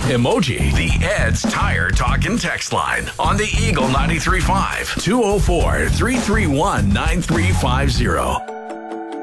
Emoji. The Ed's Tire Talk and Text line on the Eagle 93.5. 204-331-9350.